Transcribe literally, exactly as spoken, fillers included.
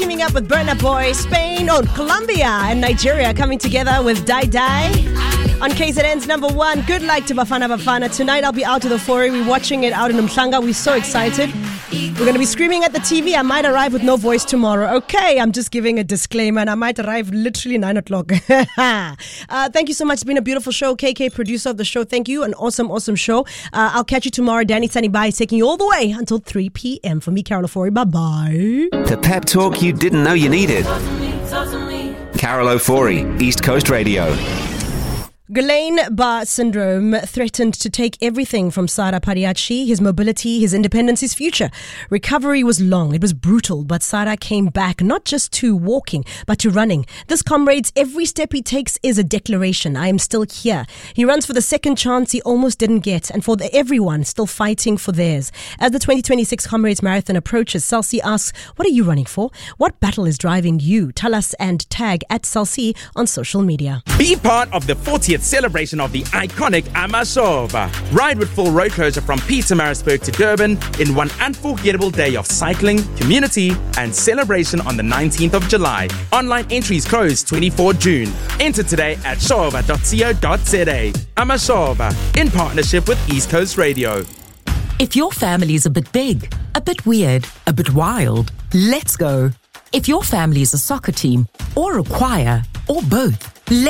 teaming up with Burna Boy, Spain, oh, Colombia and Nigeria coming together with Die Die. On K Z N's number one, good luck to Bafana Bafana. Tonight I'll be out to the Fori. We're watching it out in Umhlanga. We're so excited. We're going to be screaming at the T V. I might arrive with no voice tomorrow. Okay, I'm just giving a disclaimer and I might arrive literally nine o'clock. uh, thank you so much. It's been a beautiful show. K K, producer of the show. Thank you. An awesome, awesome show. Uh, I'll catch you tomorrow. Danny Sanibai is taking you all the way until three p.m. For me, Carol Ofori. Bye-bye. The pep talk you didn't know you needed. Carol Ofori, East Coast Radio. Guillain-Barré syndrome threatened to take everything from Sara Padiachi, his mobility, his independence, his future. Recovery was long, it was brutal, but Sara came back not just to walking, but to running. This comrade's every step he takes is a declaration. I am still here. He runs for the second chance he almost didn't get, and for the everyone still fighting for theirs. As the twenty twenty-six Comrades Marathon approaches, Celsi asks, what are you running for? What battle is driving you? Tell us and tag at Celsi on social media. Be part of the fortieth celebration of the iconic Amashova. Ride with full road closure from Pietermaritzburg to Durban in one unforgettable day of cycling, community, and celebration on the nineteenth of July. Online entries close twenty-fourth of June. Enter today at shova dot co dot za. Amashova, in partnership with East Coast Radio. If your family is a bit big, a bit weird, a bit wild, let's go. If your family is a soccer team, or a choir, or both,